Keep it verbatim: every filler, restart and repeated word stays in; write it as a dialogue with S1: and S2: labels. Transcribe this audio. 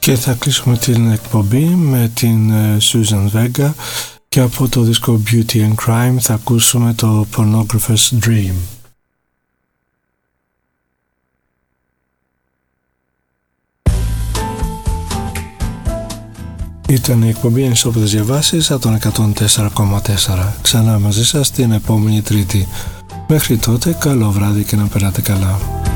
S1: Και θα κλείσουμε την εκπομπή με την Susan Vega και από το δίσκο Beauty and Crime θα ακούσουμε το Pornographer's Dream. Ήταν η εκπομπή Ενισόπεδες Διαβάσεις από τον εκατόν τέσσερα κόμμα τέσσερα. Ξανά μαζί σας την επόμενη Τρίτη. Μέχρι τότε καλό βράδυ και να περάτε καλά.